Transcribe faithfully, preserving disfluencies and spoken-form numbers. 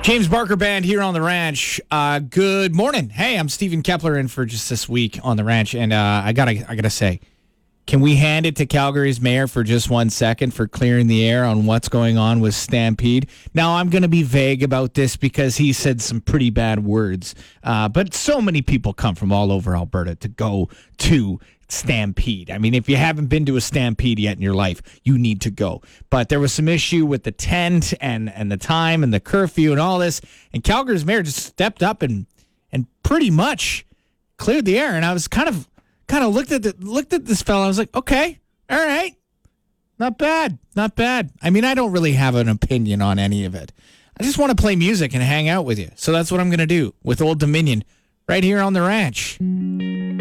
James Barker Band here on the ranch. Uh, good morning. Hey, I'm Stephen Kepler in for just this week on the ranch, and uh, I gotta, I gotta say, can we hand it to Calgary's mayor for just one second for clearing the air on what's going on with Stampede? Now, I'm going to be vague about this because he said some pretty bad words, uh, but so many people come from all over Alberta to go to Stampede. I mean, if you haven't been to a Stampede yet in your life, you need to go. But there was some issue with the tent and, and the time and the curfew and all this, and Calgary's mayor just stepped up and and pretty much cleared the air, and I was kind of kind of looked at the, looked at this fella. I was like, okay, all right, not bad, not bad. I mean, I don't really have an opinion on any of it. I just want to play music and hang out with you. So that's what I'm going to do with Old Dominion right here on the ranch.